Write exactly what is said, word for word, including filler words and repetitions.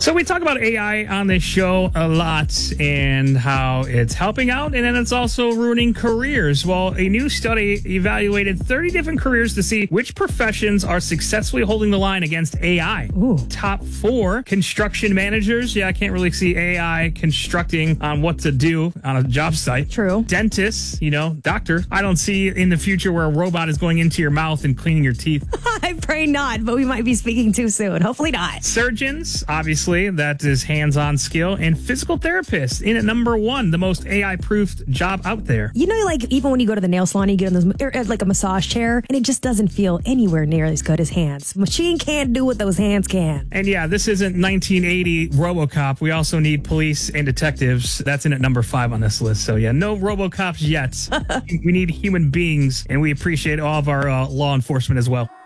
So we talk about A I on this show a lot and how it's helping out and then it's also ruining careers. Well, a new study evaluated thirty different careers to see which professions are successfully holding the line against A I. Ooh. Top four, construction managers. Yeah, I can't really see A I constructing on what to do on a job site. True. Dentists, you know, doctor. I don't see in the future where a robot is going into your mouth and cleaning your teeth. I pray not, but we might be speaking too soon. Hopefully not. Surgeons, obviously, that is hands-on skill. And physical therapists in at number one, the most A I-proofed job out there. You know, like even when you go to the nail salon, you get on those, or, like a massage chair, and it just doesn't feel anywhere near as good as hands. Machine can't do what those hands can. And yeah, this isn't nineteen eighty RoboCop. We also need police and detectives. That's in at number five on this list. So yeah, no RoboCops yet. We need human beings, and we appreciate all of our uh, law enforcement as well.